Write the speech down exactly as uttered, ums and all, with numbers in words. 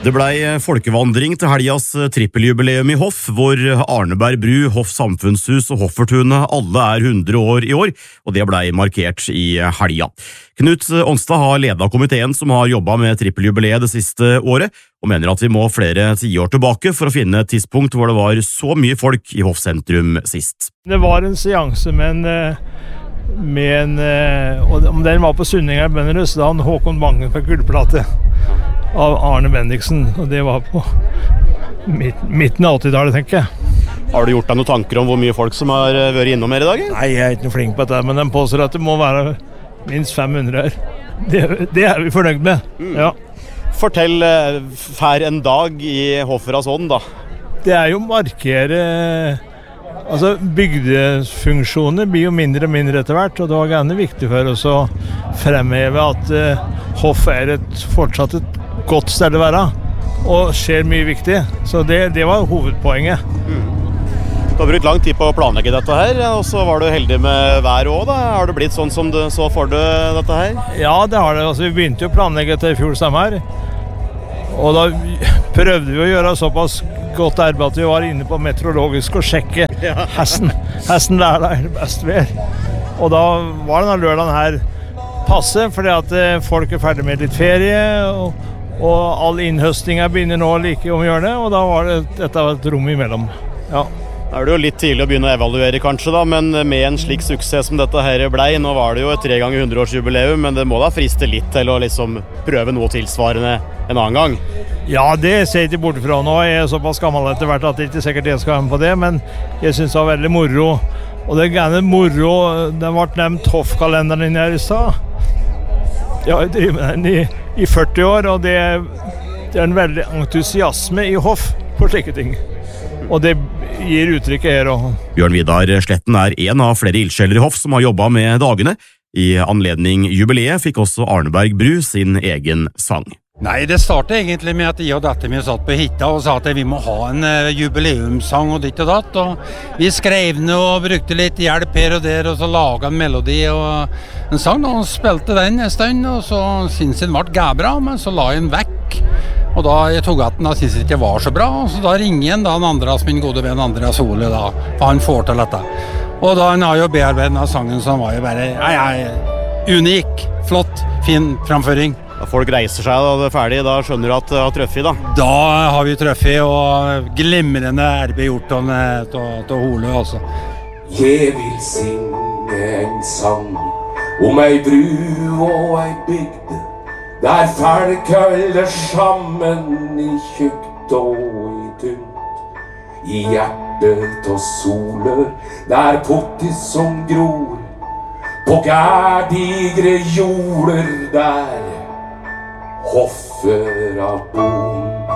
Det ble folkevandring til helgas trippeljubileum i Hoff, hvor Arneberg bru, Hoff samfunnshus og Hoffertunet alle er hundre år i år, og det ble markert i helga. Knut Onstad har ledet komiteen som har jobbet med trippeljubileet det siste året, og mener at vi må flere tiår tilbake for å finne et tidspunkt hvor det var så mye folk i Hoff sentrum sist. Det var en seanse med en, med en og om den var på Sunninga i Bønnerøs, da han Håkon Bangen på gullplate av Arne Bendiksen, og det var på midten av åttitallet, tenker jeg. Har du gjort deg noen tanker om hvor mye folk som har vært innom her i dag? Nei, jeg er ikke noe flink på dette, men den påstår at det må være minst fem hundre her. Det, det er vi fornøyd med, mm. ja. Fortell for en dag i Hofferas ånd, da. Det er jo markere... Altså, bygdefunksjoner blir jo mindre og mindre etter hvert, og det var gjerne viktig for oss å fremheve at uh, Hoff er et, fortsatt et godt sted å være, og skjer mye viktig. Så det, det var hovedpoenget. Mm. Du har brukt lang tid på å planlegge dette her, og så var du heldig med vær også, da. Har det blitt sånn som du så for deg dette her? Ja, det har det. Altså, vi begynte jo å planlegge etter i fjor sommer, og da prøvde vi å gjøre såpass godt arbeid at vi var inne på meteorologisk og sjekke hesten. Hesten der er det best vær. Og da var denne lørdagen her passe, fordi at folk er ferdig med litt ferie, og, og all innhøstningen begynner nå like om hjørnet, og da var det, dette var et rom imellom. Ja. Da er det jo litt tidlig å begynne å evaluere kanskje da, men med en slik suksess som dette her ble, nå var det jo et tre ganger hundreårsjubileum, men det må da friste litt til å liksom prøve noe tilsvarende en annen gang. Ja, det ser jeg ikke bort fra nå. Jeg er såpass gammel etter hvert at det ikke sikkert jeg skal være med på det, men jeg synes det var veldig moro. Og det er gjerne moro, den ble nevnt Hoff-kalenderen her i stad. Jeg har drevet med den i, i førti år, og det er, det er en veldig entusiasme i Hoff på slike ting. Og det gir uttrykket her også. Bjørn Vidar Sletten er en av flere ildsjeler i Hoff som har jobbet med dagene. I anledning jubileet fikk også Arneberg bru sin egen sang. Nei, det startet egentlig med at jeg og dette vi satt på hytta og sa at vi må ha en uh, jubileumssang og ditt og datt, og vi skrev den og brukte litt hjelp her og der, og så laget en melodi og en sang, og spilte den en stund, og så syntes jeg den ble gæbra, men så la jeg den vekk, og da jeg tog at den da syntes jeg ikke var så bra, og så da ringer jeg da en Andreas, min gode venn Andreas Ole da, for han får til dette. Og da han har jo bearbeidet denne sangen som var jo bare, ja, ja, unik, flott, fin framføring. Da folk reiser seg da det er ferdig, da skjønner du at det har trøffet da? Da har vi trøffet, og glimrende arbeid gjort til Hole, altså. Jeg vil synge en sang om ei bru og ei bygd, der folk holder sammen i tjukt og i tynt. I hjertet og soler, der pottis som gror, på gærdigre jorder der Hoffer av bom.